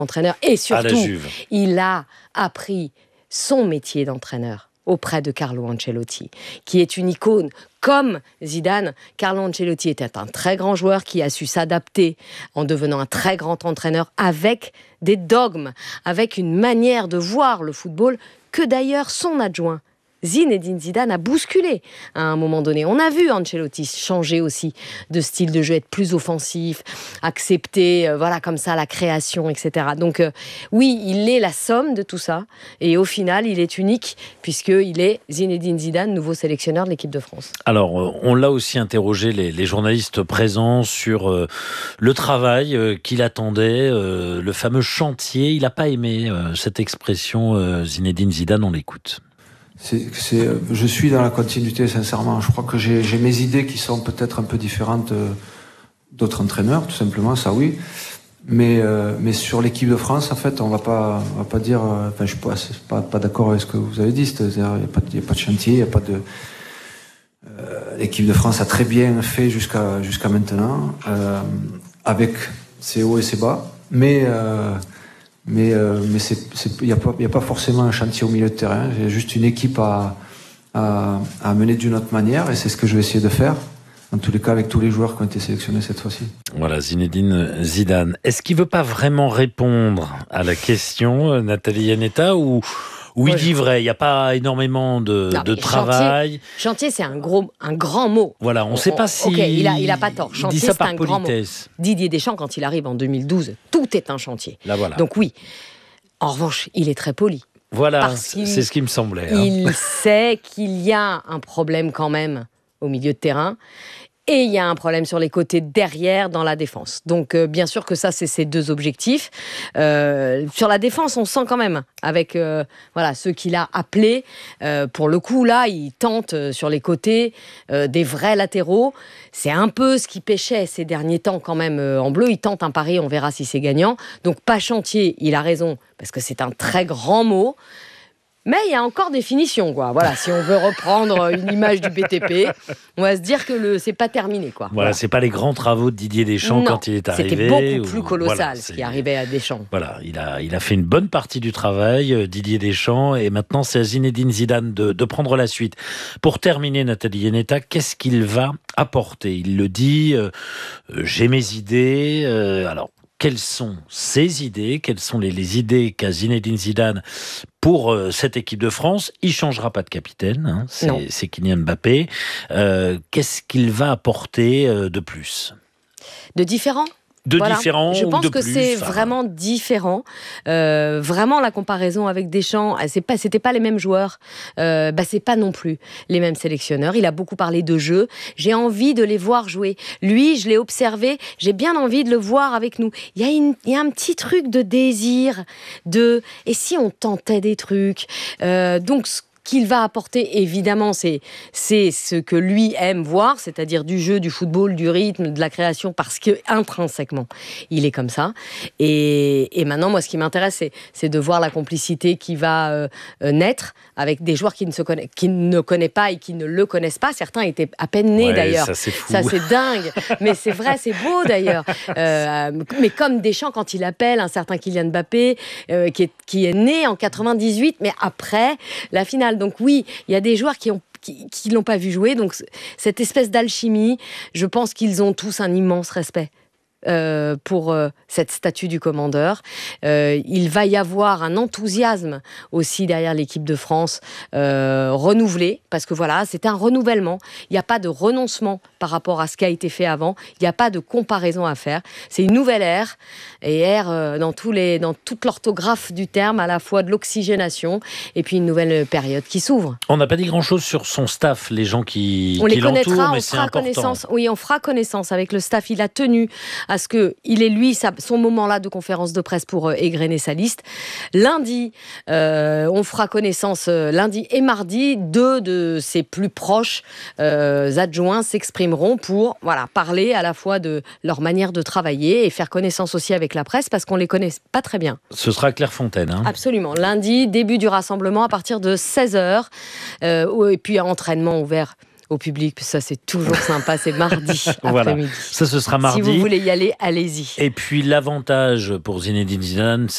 entraîneur. Et À la surtout, Juve. il a appris son métier d'entraîneur auprès de Carlo Ancelotti, qui est une icône. Comme Zidane, Carlo Ancelotti était un très grand joueur qui a su s'adapter en devenant un très grand entraîneur avec des dogmes, avec une manière de voir le football que d'ailleurs son adjoint Zinedine Zidane a bousculé à un moment donné. On a vu Ancelotti changer aussi de style de jeu, être plus offensif, accepter comme ça la création, etc. Donc oui, il est la somme de tout ça et au final, il est unique puisqu'il est Zinedine Zidane, nouveau sélectionneur de l'équipe de France. Alors, on l'a aussi interrogé, les journalistes présents, sur le travail qu'il attendait, le fameux chantier. Il n'a pas aimé cette expression, Zinedine Zidane, on l'écoute. Je suis dans la continuité, sincèrement. Je crois que j'ai mes idées qui sont peut-être un peu différentes d'autres entraîneurs, tout simplement, ça oui. Mais sur l'équipe de France, en fait, on va pas dire. Je suis pas d'accord avec ce que vous avez dit. C'est-à-dire, il y a pas de chantier, il y a pas de. L'équipe de France a très bien fait jusqu'à maintenant, avec ses hauts et ses bas. Mais il y a pas forcément un chantier au milieu de terrain. Il y a juste une équipe à mener d'une autre manière, et c'est ce que je vais essayer de faire. En tous les cas, avec tous les joueurs qui ont été sélectionnés cette fois-ci. Voilà, Zinedine Zidane. Est-ce qu'il veut pas vraiment répondre à la question, Nathalie Iannetta, ou il dit vrai, il n'y a pas énormément de travail. Chantier, c'est un grand mot. Voilà, on ne sait pas si... Ok, il a pas tort. Chantier, c'est un grand mot. Didier Deschamps, quand il arrive en 2012, tout est un chantier. Là, voilà. Donc oui, en revanche, il est très poli. Voilà, c'est ce qui me semblait. Il sait qu'il y a un problème quand même au milieu de terrain. Et il y a un problème sur les côtés derrière dans la défense. Donc bien sûr que ça, c'est ses deux objectifs. Sur la défense, on sent quand même, avec ceux qu'il a appelés, pour le coup, là, il tente sur les côtés des vrais latéraux. C'est un peu ce qui pêchait ces derniers temps quand même en bleu. Il tente un pari, on verra si c'est gagnant. Donc pas chantier, il a raison, parce que c'est un très grand mot. Mais il y a encore des finitions, quoi. Voilà, si on veut reprendre une image du BTP, on va se dire que c'est pas terminé, quoi. Voilà, c'est pas les grands travaux de Didier Deschamps quand il est arrivé. C'était beaucoup plus colossal ce qui arrivait à Deschamps. Voilà, il a fait une bonne partie du travail, Didier Deschamps, et maintenant c'est à Zinedine Zidane de prendre la suite. Pour terminer, Nathalie Iannetta, qu'est-ce qu'il va apporter ? Il le dit, j'ai mes idées. Alors, quelles sont ses idées ? Quelles sont les idées qu'a Zinedine Zidane pour cette équipe de France? Il ne changera pas de capitaine, c'est Kylian Mbappé. Qu'est-ce qu'il va apporter de plus ? De différent ? Différent Je ou pense de que plus, c'est vraiment différent. Vraiment, la comparaison avec Deschamps, c'était pas les mêmes joueurs. C'est pas non plus les mêmes sélectionneurs. Il a beaucoup parlé de jeu. J'ai envie de les voir jouer. Lui, je l'ai observé. J'ai bien envie de le voir avec nous. Il y a un petit truc de désir, et si on tentait des trucs. Donc qu'il va apporter, évidemment, c'est ce que lui aime voir, c'est-à-dire du jeu, du football, du rythme, de la création, parce que intrinsèquement, il est comme ça. Et maintenant, moi, ce qui m'intéresse, c'est de voir la complicité qui va naître avec des joueurs qui ne connaissent pas et qui ne le connaissent pas. Certains étaient à peine nés, d'ailleurs. Ça, c'est fou. Ça, c'est dingue. Mais c'est vrai, c'est beau, d'ailleurs. Mais comme Deschamps, quand il appelle un certain Kylian Mbappé, qui est né en 98, mais après la finale. Donc oui, il y a des joueurs qui l'ont pas vu jouer. Donc cette espèce d'alchimie, je pense qu'ils ont tous un immense respect pour cette statue du commandeur. Il va y avoir un enthousiasme aussi derrière l'équipe de France renouvelé, parce que voilà, c'est un renouvellement. Il n'y a pas de renoncement par rapport à ce qui a été fait avant. Il n'y a pas de comparaison à faire. C'est une nouvelle ère, et ère dans toute l'orthographe du terme, à la fois de l'oxygénation et puis une nouvelle période qui s'ouvre. On n'a pas dit grand-chose sur son staff, les gens qui on les l'entourent, connaîtra, mais on c'est fera important. connaissance. Oui, on fera connaissance avec le staff. Il a tenu à ce qu'il ait, lui, son moment-là de conférence de presse pour égrener sa liste. Lundi, on fera connaissance lundi et mardi. 2 de ses plus proches adjoints s'exprimeront pour parler à la fois de leur manière de travailler et faire connaissance aussi avec la presse, parce qu'on ne les connaît pas très bien. Ce sera Clairefontaine. Absolument. Lundi, début du rassemblement à partir de 16h. Et puis entraînement ouvert au public, ça c'est toujours sympa, c'est mardi après-midi. Ça, ce sera mardi. Si vous voulez y aller, allez-y. Et puis l'avantage pour Zinedine Zidane,